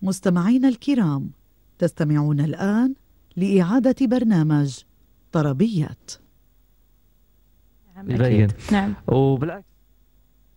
مستمعينا الكرام، تستمعون الآن لإعادة برنامج طربيات. نعم. وبالعكس